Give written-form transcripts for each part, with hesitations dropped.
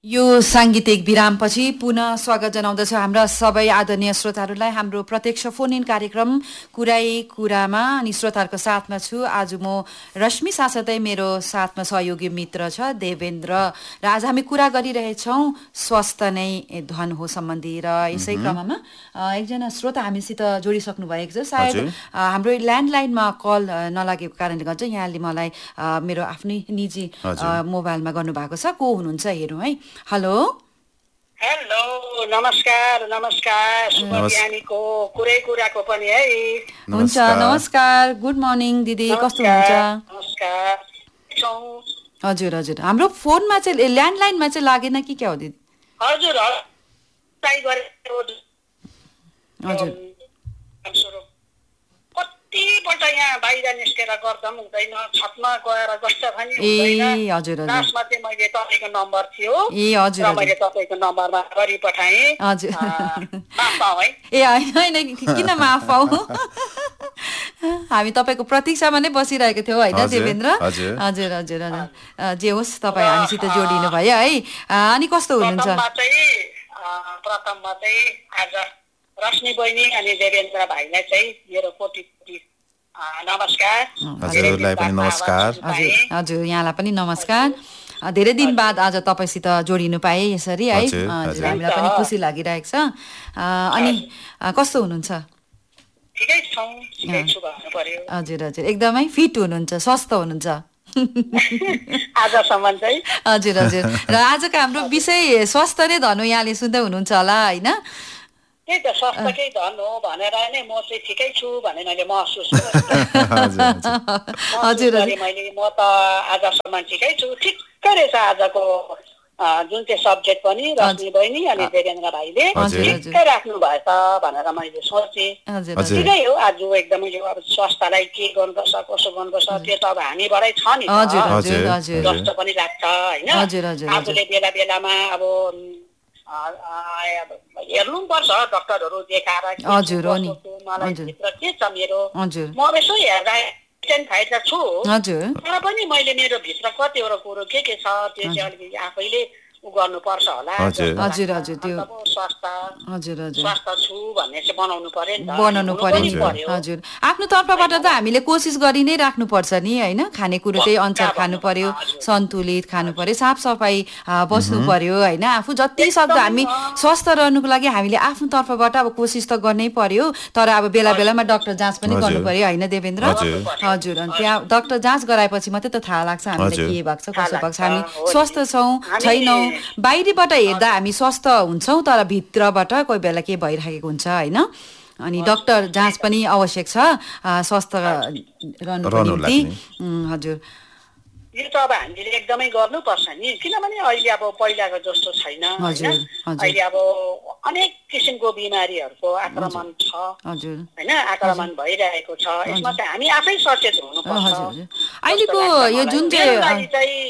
यो सांगीतिक विरामपछि पुनः स्वागत जनाउँदछु हाम्रा सबै आदरणीय श्रोताहरूलाई हाम्रो प्रत्यक्ष फोन इन कार्यक्रम कुरै कुरामा अनि श्रोताहरूको साथमा छु। आज म रश्मि साथसाथै मेरो साथमा सहयोगी मित्र छ देवेन्द्र र आज हामी कुरा गरिरहेछौँ स्वास्थ्य नै धन हो सम्बन्धी र यसै क्रममा एकजना श्रोता हामीसित जोडिसक्नु भएको छ। सायद हाम्रो ल्यान्डलाइनमा कल नलागेको कारणले गर्दा यहाँले मलाई मेरो आफ्नै निजी मोबाइलमा गर्नुभएको छ। को हुनुहुन्छ हेरौँ है। हेलो हेलो नमस्कार नमस्कार शुभ बिहानीको कुरै कुराको पनि है। हुन्छ नमस्कार गुड मर्निङ दिदी कस्तो हुनुहुन्छ? नमस्कार। हजुर हजुर हाम्रो फोनमा चाहिँ ल्यान्डलाइनमा चाहिँ लागेन कि क्या हो दिदी? हजुर हजुर कतिपल्ट यहाँ बाहिर निस्केर गर्दा पनि हुँदैन, छतमा गएर गर्दा पनि हुँदैन। हजुर हजुर लास्टमा चाहिँ मैले तपाईँको नम्बर थियो हजुर र मैले तपाईँको नम्बरमा गरी पठाएँ। हजुर माफ पाऊ है। होइन किन माफ पाऊ हामी तपाईँको प्रतीक्षामा नै बसिरहेको थियौँ होइन देवेन्द्र? हजुर हजुर हजुर जे होस् तपाईँ हामीसित जोडिनु भयो है। अनि कस्तो हुनुहुन्छ? प्रथममा चाहिँ आज रश्मि बहिनी अनि देवेन्द्र भाइलाई चाहिँ मेरो कोटी कोटी नमस्कार। हजुरलाई पनि नमस्कार। हजुर यहाँलाई पनि नमस्कार। धेरै दिन बाद आज तपाईँसित जोडिनु पाएँ यसरी है। हामीलाई पनि खुसी लागिरहेको छ। अनि कस्तो हुनुहुन्छ? हजुर हजुर एकदमै फिट हुनुहुन्छ, स्वस्थ हुनुहुन्छ आजसम्म चाहिँ। हजुर हजुर र आजको हाम्रो विषय स्वास्थ्य नै धनु यहाँले सुन्दै हुनुहुन्छ होला होइन? त्यही त स्वास्थ्यकै धन हो भनेर नै म चाहिँ ठिकै छु भने मैले महसुस गरेँ। मैले म त आजसम्म ठिकै छु। ठिक्कै रहेछ आजको जुन चाहिँ सब्जेक्ट पनि रश्मि बहिनी अनि देवेन्द्र भाइले ठिक्कै राख्नु भएछ भनेर मैले सोचेँ। ठिकै हो आज एकदमै यो अब स्वास्थ्यलाई के गर्नुपर्छ कसो गर्नुपर्छ त्यो त अब हामीबाटै छ नि जस्तो पनि लाग्छ होइन। आफूले बेला बेलामा अब हेर्नु पर्छ डक्टरहरू देखाएर मलाई भित्र के छ मेरो म यसो हेर्दा फाइट त छु तर पनि मैले मेरो भित्र कतिवटा कुरो के छ त्यो चाहिँ अलिकति आफैले गर्नुपर्छ होला। हजुर हजुर त्यो स्वास्थ्य छु भन्ने चाहिँ बनाउनु पर्यो नि। हजुर आफ्नो तर्फबाट त हामीले कोसिस गरि नै राख्नुपर्छ नि होइन। खानेकुरो त्यही अनुसार खानु पर्यो, सन्तुलित खानु पर्यो, साफसफाइ बस्नु पर्यो होइन। आफू जति सक्दो हामी स्वस्थ रहनुको लागि हामीले आफ्नो तर्फबाट अब कोसिस त गर्नै पर्यो। तर अब बेला बेलामा डाक्टर जाँच पनि गर्नु पर्यो होइन देवेन्द्र? हजुर अनि त्यहाँ डाक्टर जाँच गराएपछि मात्रै त थाहा लाग्छ हामीले के भएको छ कसो भएको छ, हामी स्वस्थ छौँ छैनौँ। बाहिरबाट हेर्दा हामी स्वस्थ हुन्छौँ तर भित्रबाट कोही बेला के भइरहेको हुन्छ होइन। अनि डाक्टर जाँच पनि आवश्यक छ स्वस्थ रहनुको निम्ति। हजुर यो त अब हामीले एकदमै गर्नुपर्छ नि किनभने अहिले अब पहिलाको जस्तो छैन होइन। अहिले अब अनेक किसिमको बिमारीहरूको आक्रमण छ होइन, आक्रमण भइरहेको छ। यसमा चाहिँ हामी आफै सचेत हुनुपर्छ। अहिलेको यो जुन चाहिँ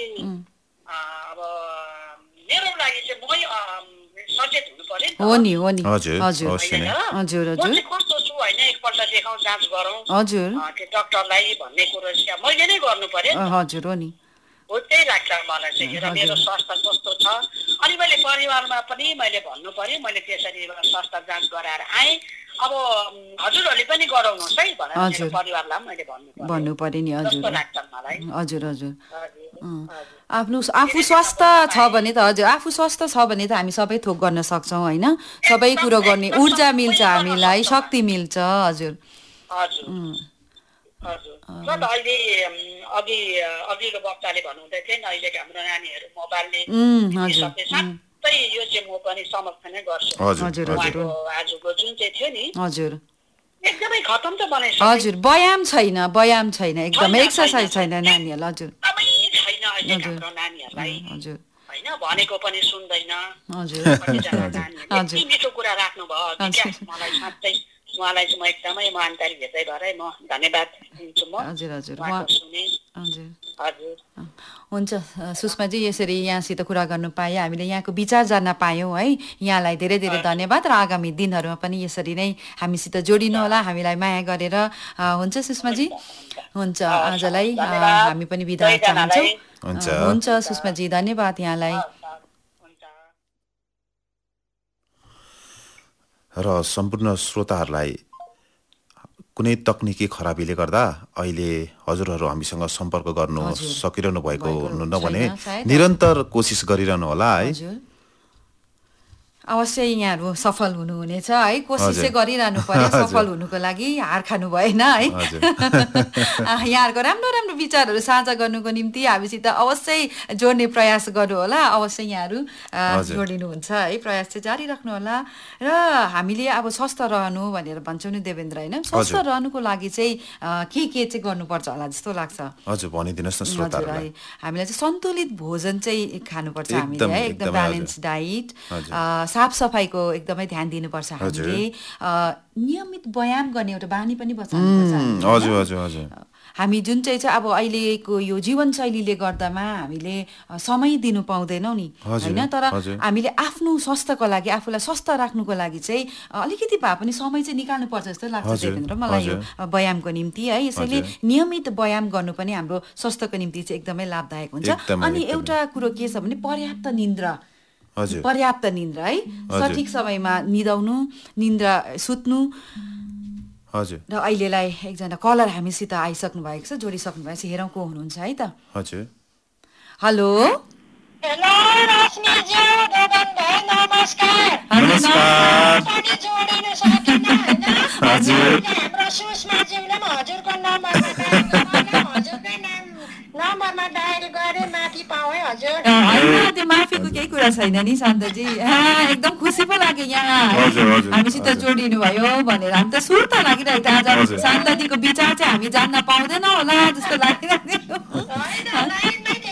मेरो लागि चाहिँ मै सचेत हुनु पर्यो हो नि हो नि। हजुर हजुर हजुर हजुर कस्तो छु होइन एकपल्ट देखाउँ जाँच गरौँ हजुर त्यो डक्टरलाई भन्ने कुरो चाहिँ मैले नै गर्नु पर्यो। हजुर हो नि हो त्यही लाग्छ मलाई चाहिँ र मेरो स्वास्थ्य कस्तो छ। अनि मैले परिवारमा पनि मैले भन्नु पर्यो। मैले त्यसरी स्वास्थ्य जाँच गराएर आएँ। अब हजुरहरूले पनि गराउनुहोस् है भनेर परिवारलाई मैले भन्नु पर्यो नि। हजुर लाग्छ मलाई। हजुर हजुर आफू स्वस्थ छ भने त हजुर आफू स्वस्थ छ भने त हामी सबै थोक गर्न सक्छौँ होइन। सबै कुरो गर्ने ऊर्जा मिल्छ हामीलाई, शक्ति मिल्छ। हजुर अहिले अघिल्लो वक्ताले भन्नुहुँदै थिए नि अहिले हाम्रो नानीहरू मोबाइलले साँच्चै यो चाहिँ म पनि समर्थन नै गर्छु। आजको जुन चाहिँ थियो नि हजुर एकदमै खतम त बनाइसक्यो। हजुर व्यायाम छैन एकदमै एक्सर्साइज छैन नानीहरूलाई। हजुर नानीहरूलाई हजुर होइन भनेको पनि सुन्दैन। हजुर हजुर मिठो कुरा राख्नु भयो मलाई साँच्चै उहाँलाई चाहिँ म एकदमै इमानदारी हेर्दै भएर म धन्यवाद दिन्छु। म हजुर हजुर सुने हजुर हजुर हुन्छ सुषमाजी यसरी यहाँसित कुरा गर्नु पाएँ, हामीले यहाँको विचार जान्न पायौँ है। यहाँलाई धेरै धेरै धन्यवाद र आगामी दिनहरूमा पनि यसरी नै हामीसित जोडिनु होला, हामीलाई माया गरेर। हुन्छ सुषमाजी हुन्छ आजलाई हामी पनि बिदा चाहन्छौँ। हुन्छ सुषमाजी धन्यवाद यहाँलाई। र सम्पूर्ण श्रोताहरूलाई कुनै तकनिकी खराबीले गर्दा अहिले हजुरहरू हामीसँग सम्पर्क गर्नु सकिरहनु भएको हुनुहुन्न भने निरन्तर कोसिस गरिरहनु होला है। अवश्य यहाँहरू सफल हुनुहुनेछ है। कोसिस चाहिँ गरिरहनु पर्यो, सफल हुनुको लागि हार खानु भएन है। यहाँहरूको राम्रो राम्रो विचारहरू साझा गर्नुको निम्ति हामीसित अवश्य जोड्ने प्रयास गर्नु होला। अवश्य यहाँहरू जोडिनुहुन्छ है, प्रयास चाहिँ जारी राख्नु होला। र हामीले अब स्वस्थ रहनु भनेर भन्छौँ नि देवेन्द्र होइन, स्वस्थ रहनुको लागि चाहिँ के चाहिँ गर्नुपर्छ होला जस्तो लाग्छ? हजुर भनिदिनुहोस् न श्रोताहरूलाई। हामीलाई चाहिँ सन्तुलित भोजन चाहिँ खानुपर्छ हामीले है, एकदम ब्यालेन्स डाइट, साफ सफाइको एकदमै ध्यान दिनुपर्छ हामीले, नियमित व्यायाम गर्ने एउटा बानी पनि बचाउनुपर्छ। हजुर हजुर हजुर। हामी जुन चाहिँ अब अहिलेको यो जीवनशैलीले गर्दामा हामीले समय दिनु पाउँदैनौँ नि होइन, तर हामीले आफ्नो स्वास्थ्यको लागि, आफूलाई स्वस्थ राख्नुको लागि चाहिँ अलिकति भए पनि समय चाहिँ निकाल्नुपर्छ जस्तो लाग्छ देवेन्द्र मलाई यो व्यायामको निम्ति है। यसैले नियमित व्यायाम गर्नु पनि हाम्रो स्वास्थ्यको निम्ति चाहिँ एकदमै लाभदायक हुन्छ। अनि एउटा कुरो के छ भने पर्याप्त निन्द्रा, पर्याप्त निन्द्रा है, सठिक समयमा निदाउनु, निन्द्रा सुत्नु। हजुर। र अहिलेलाई एकजना कलर हामीसित आइसक्नु भएको छ, जोडिसक्नु भएको छ, हेरौँ को हुनुहुन्छ है त। हजुर। हेलो। हेलो रश्मिजी, देवेन्द्र भाइ नमस्कार। नमस्कार। पनि जोडिनु सकेन हैन? हजुर। हाम्रो सुषमाज्यूले पनि हजुरको नम्बरमा डायल गरे माथि पाए हजुर। हैन त्यो माफीको केही कुरा छैन नि शान्तजी, एकदम खुसी पो लाग्यो यहाँ हामीसित जोडिनु भयो भनेर। हामी त सुर त लागिरहेको थियो आज शान्तजीको विचार चाहिँ हामी जान्न पाउँदैन होला जस्तो लागिरहेको थियो।